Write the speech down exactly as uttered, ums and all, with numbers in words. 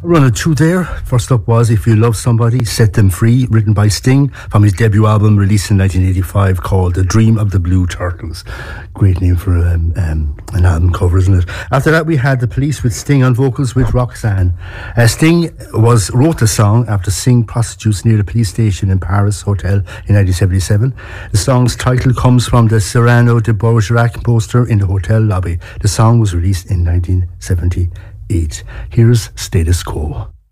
Running through there, first up was If You Love Somebody, Set Them Free, written by Sting from his debut album released in nineteen eighty-five called The Dream of the Blue Turtles. Great name for um, um, an album cover, isn't it? After that we had The Police with Sting on vocals with Roxanne. Uh, Sting was wrote the song after seeing prostitutes near the police station in Paris Hotel in nineteen seventy-seven. The song's title comes from the Cyrano de Bergerac poster in the hotel lobby. The song was released in nineteen seventy-eight. Here's Status Quo.